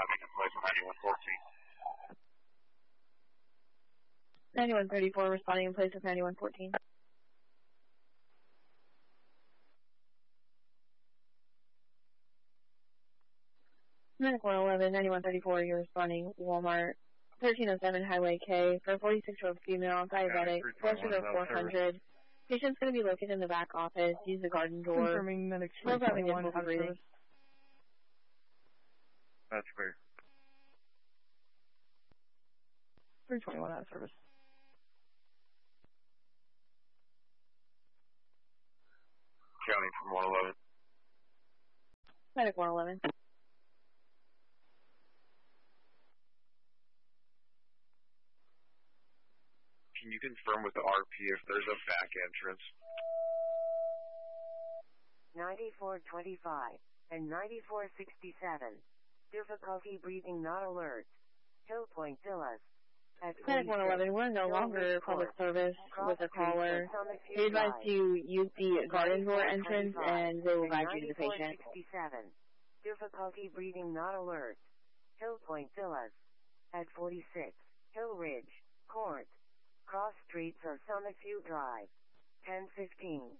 responding in place of 9114. 9134 responding in place of 9114. Medic 111, 9134, you're responding Walmart, 1307 Highway K, for a 46-year-old female, diabetic, blood sugar 400. Patient's going to be located in the back office, use the garden door. Confirming medic Still having difficulty breathing. That's clear. 321 out of service. Counting from 111. Medic 111. Can you confirm with the RP if there's a back entrance? 9425 and 9467. Difficulty breathing not alert. Hill Point Villas. Medic 111, we're no longer public service with a caller. We advise you use the garden door entrance and they will guide you to the patient. 9467. Difficulty breathing not alert. Hill Point Villas. At 46. Hill Ridge. Court. Cross streets or Summit View Drive. 1015.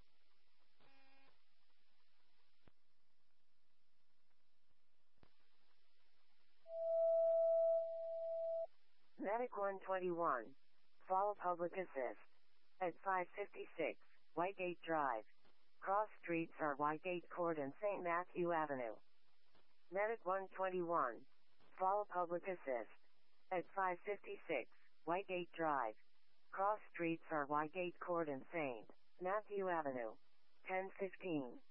Medic 121. Follow public assist. At 556. Whitegate Drive. Cross streets are Whitegate Court and St. Matthew Avenue. Medic 121. Follow public assist. At 556. Whitegate Drive. Cross streets are Whitegate Court and St. Matthew Avenue. 1015.